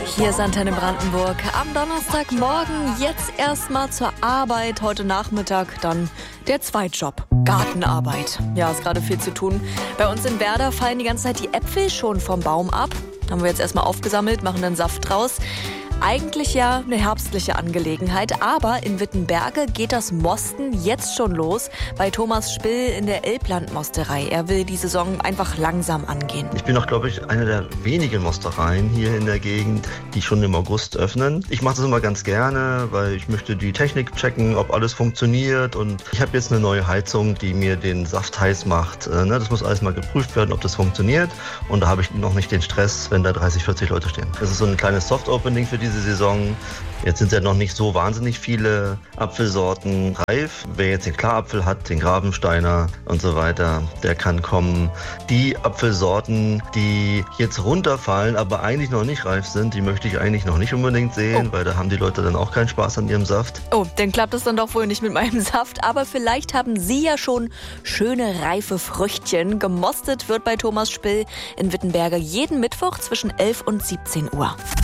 Hier ist Antenne Brandenburg. Am Donnerstagmorgen jetzt erstmal zur Arbeit. Heute Nachmittag dann der Zweitjob. Gartenarbeit. Ja, ist gerade viel zu tun. Bei uns in Werder fallen die ganze Zeit die Äpfel schon vom Baum ab. Haben wir jetzt erstmal aufgesammelt, machen dann Saft draus. Eigentlich ja eine herbstliche Angelegenheit, aber in Wittenberge geht das Mosten jetzt schon los. Bei Thomas Spill in der Elbland-Mosterei. Er will die Saison einfach langsam angehen. Ich bin noch, glaube ich, eine der wenigen Mostereien hier in der Gegend, die schon im August öffnen. Ich mache das immer ganz gerne, weil ich möchte die Technik checken, ob alles funktioniert. Und ich habe jetzt eine neue Heizung, die mir den Saft heiß macht. Das muss alles mal geprüft werden, ob das funktioniert. Und da habe ich noch nicht den Stress, wenn da 30, 40 Leute stehen. Das ist so ein kleines Soft-Opening für diese Saison. Jetzt sind ja noch nicht so wahnsinnig viele Apfelsorten reif. Wer jetzt den Klarapfel hat, den Grabensteiner und so weiter, der kann kommen. Die Apfelsorten, die jetzt runterfallen, aber eigentlich noch nicht reif sind, die möchte ich eigentlich noch nicht unbedingt sehen, weil da haben die Leute dann auch keinen Spaß an ihrem Saft. Oh, dann klappt es dann doch wohl nicht mit meinem Saft. Aber vielleicht haben Sie ja schon schöne reife Früchtchen. Gemostet wird bei Thomas Spill in Wittenberge jeden Mittwoch zwischen 11 und 17 Uhr.